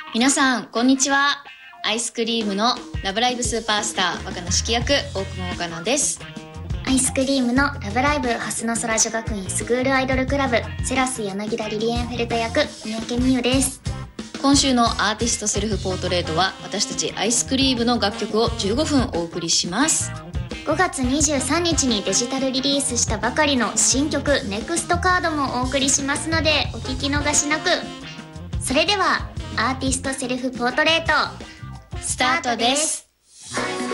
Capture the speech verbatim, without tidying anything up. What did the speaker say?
皆さんこんにちは。アイスクリームのラブライブスーパースター若菜式役大久保若菜です。 アイスクリームのラブライブ蓮の空女学院スクールアイドルクラブセラス柳田リリエンフェルト役三宅美優です。 今週のアーティストセルフポートレートは私たちアイスクリームの楽曲をじゅうごふんお送りします。 ごがつにじゅうさんにちにデジタルリリースしたばかりの新曲ネクストカードもお送りしますのでお聞き逃しなく。それではアーティストセルフポートレートスタートです。